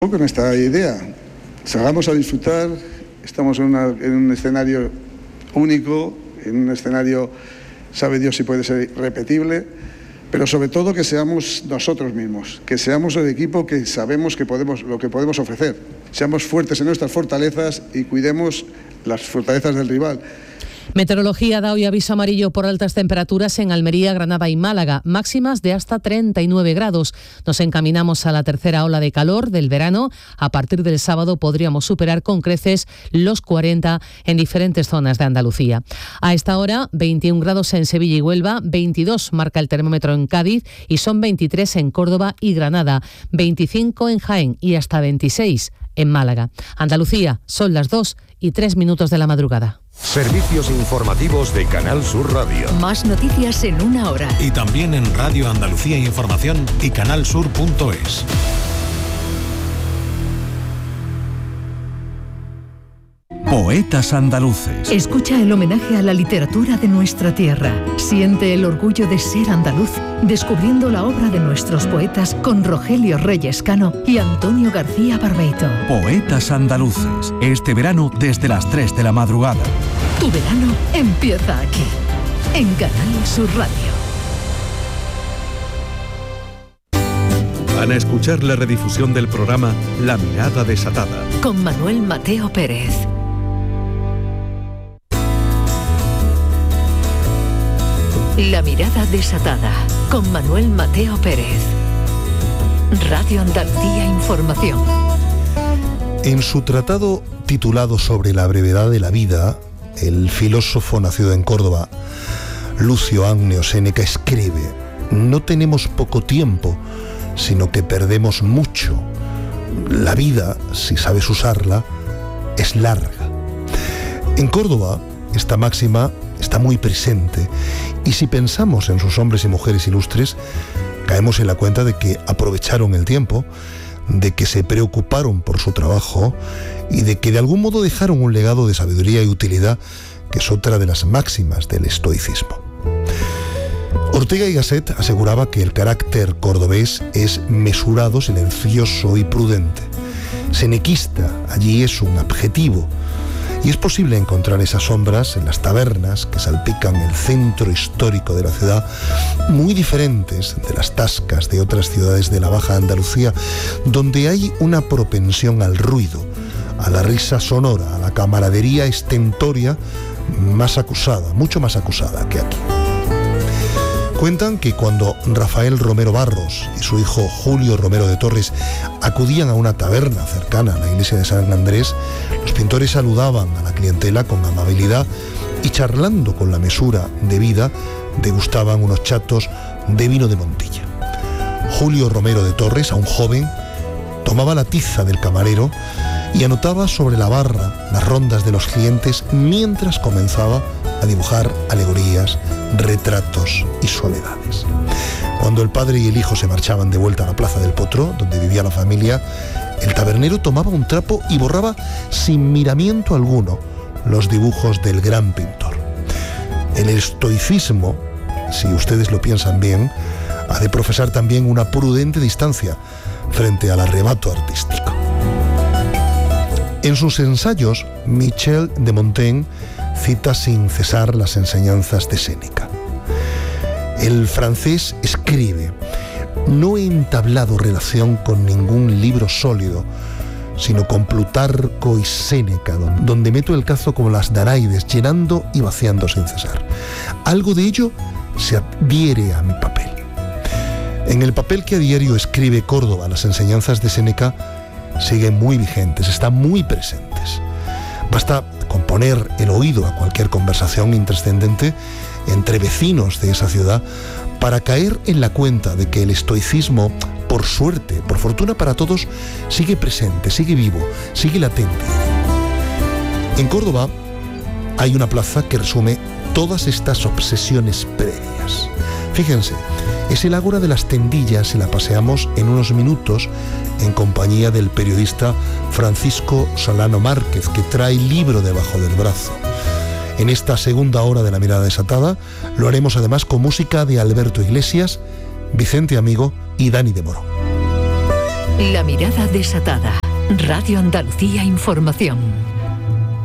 Con esta idea, salgamos a disfrutar, estamos en un escenario único, en un escenario, sabe Dios si puede ser repetible, pero sobre todo que seamos nosotros mismos, que seamos el equipo que sabemos que lo que podemos ofrecer, seamos fuertes en nuestras fortalezas y cuidemos las fortalezas del rival. Meteorología da hoy aviso amarillo por altas temperaturas en Almería, Granada y Málaga, máximas de hasta 39 grados. Nos encaminamos a la tercera ola de calor del verano. A partir del sábado podríamos superar con creces los 40 en diferentes zonas de Andalucía. A esta hora, 21 grados en Sevilla y Huelva, 22 marca el termómetro en Cádiz y son 23 en Córdoba y Granada, 25 en Jaén y hasta 26 en Málaga. Andalucía, son las 2:03 de la madrugada. Servicios informativos de Canal Sur Radio. Más noticias en una hora. Y también en Radio Andalucía Información y canalsur.es. Poetas andaluces. Escucha el homenaje a la literatura de nuestra tierra. Siente el orgullo de ser andaluz, descubriendo la obra de nuestros poetas con Rogelio Reyes Cano y Antonio García Barbeito. Poetas andaluces. Este verano desde las 3 de la madrugada. Tu verano empieza aquí, en Canal Sur Radio. Van a escuchar la redifusión del programa La Mirada Desatada. Con Manuel Mateo Pérez. La Mirada Desatada, con Manuel Mateo Pérez. Radio Andalucía Información. En su tratado titulado Sobre la brevedad de la vida, el filósofo nacido en Córdoba, Lucio Anneo Séneca, escribe: no tenemos poco tiempo, sino que perdemos mucho. La vida, si sabes usarla, es larga. En Córdoba, esta máxima está muy presente, y si pensamos en sus hombres y mujeres ilustres, caemos en la cuenta de que aprovecharon el tiempo, de que se preocuparon por su trabajo y de que de algún modo dejaron un legado de sabiduría y utilidad, que es otra de las máximas del estoicismo. Ortega y Gasset aseguraba que el carácter cordobés es mesurado, silencioso y prudente. Senequista, allí es un adjetivo. Y es posible encontrar esas sombras en las tabernas que salpican el centro histórico de la ciudad, muy diferentes de las tascas de otras ciudades de la Baja Andalucía, donde hay una propensión al ruido, a la risa sonora, a la camaradería estentoria más acusada, mucho más acusada que aquí. Cuentan que cuando Rafael Romero Barros y su hijo Julio Romero de Torres acudían a una taberna cercana a la iglesia de San Andrés, los pintores saludaban a la clientela con amabilidad y, charlando con la mesura debida, degustaban unos chatos de vino de Montilla. Julio Romero de Torres, aún joven, tomaba la tiza del camarero y anotaba sobre la barra las rondas de los clientes mientras comenzaba a dibujar alegorías, retratos y soledades. Cuando el padre y el hijo se marchaban de vuelta a la Plaza del Potro, donde vivía la familia, el tabernero tomaba un trapo y borraba sin miramiento alguno los dibujos del gran pintor. El estoicismo, si ustedes lo piensan bien, ha de profesar también una prudente distancia frente al arrebato artístico. En sus ensayos, Michel de Montaigne cita sin cesar las enseñanzas de Séneca. El francés escribe: no he entablado relación con ningún libro sólido, sino con Plutarco y Séneca, donde meto el cazo como las Danaides, llenando y vaciando sin cesar. Algo de ello se adhiere a mi papel. En el papel que a diario escribe Córdoba, las enseñanzas de Séneca siguen muy vigentes, están muy presentes. Basta con poner el oído a cualquier conversación intrascendente entre vecinos de esa ciudad para caer en la cuenta de que el estoicismo, por suerte, por fortuna para todos, sigue presente, sigue vivo, sigue latente. En Córdoba hay una plaza que resume todas estas obsesiones previas. Fíjense, es el Ágora de las Tendillas y la paseamos en unos minutos en compañía del periodista Francisco Solano Márquez, que trae libro debajo del brazo. En esta segunda hora de La Mirada Desatada lo haremos además con música de Alberto Iglesias, Vicente Amigo y Dani de Moro. La mirada desatada. Radio Andalucía Información.